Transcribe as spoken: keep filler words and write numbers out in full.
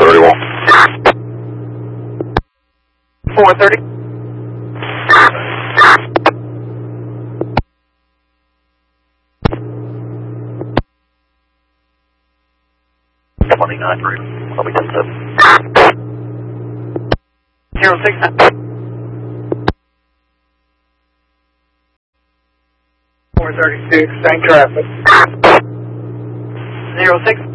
thirty-one. four thirty. twenty-nine, three. I'll be ten seven. zero six nine. four thirty-six, same traffic. zero six